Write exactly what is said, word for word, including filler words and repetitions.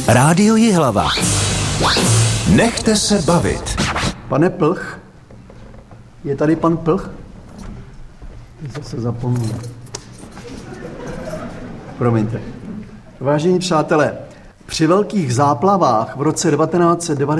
Rádio Jihlava. Nechte se bavit. Pane Plch? Je tady pan Plch? Zase zapomněl. Promiňte. Vážení přátelé, při velkých záplavách v roce devatenáct set devadesát